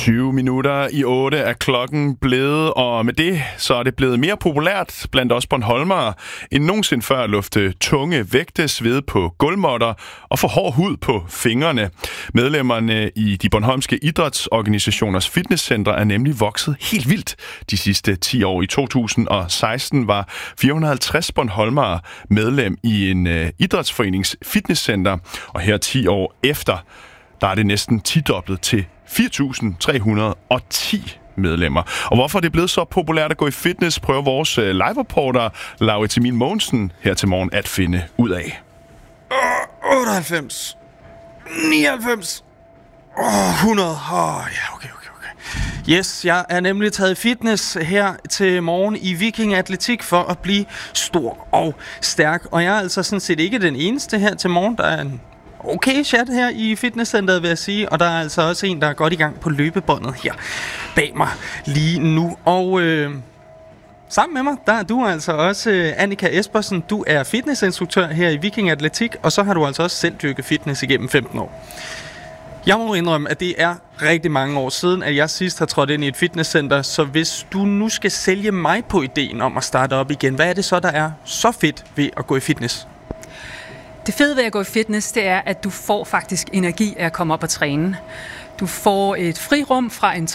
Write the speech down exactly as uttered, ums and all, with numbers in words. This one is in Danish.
tyve minutter i otte er klokken blevet, og med det så er det blevet mere populært blandt os bornholmere end nogensinde før at lufte tunge vægte, svede på gulvmåtter og få hård hud på fingrene. Medlemmerne i de bornholmske idrætsorganisationers fitnesscentre er nemlig vokset helt vildt de sidste ti år. I to tusind og seksten var fire hundrede og halvtreds bornholmere medlem i en uh, idrætsforenings fitnesscenter, og her ti år efter, der er det næsten tidoblet til fire tusind tre hundrede og ti medlemmer. Og hvorfor er det blevet så populært at gå i fitness, prøver vores live-reporter Laurits Emil Mogensen her til morgen at finde ud af. otteoghalvfems, nioghalvfems, hundrede. Åh, ja, okay, okay, okay. Yes, jeg er nemlig taget i fitness her til morgen i Viking Atletik for at blive stor og stærk. Og jeg er altså sådan set ikke den eneste her til morgen. Der er en okay chat her i fitnesscenteret, vil jeg sige. Og der er altså også en, der er godt i gang på løbebåndet her bag mig lige nu. Og øh, sammen med mig, der er du altså også øh, Annika Espersen. Du er fitnessinstruktør her i Viking Atletik, og så har du altså også selv dyrket fitness igennem femten år. Jeg må indrømme, at det er rigtig mange år siden, at jeg sidst har trådt ind i et fitnesscenter. Så hvis du nu skal sælge mig på ideen om at starte op igen, hvad er det så, der er så fedt ved at gå i fitness? Det fede ved at gå i fitness, det er, at du får faktisk energi af at komme op og træne. Du får et frirum fra en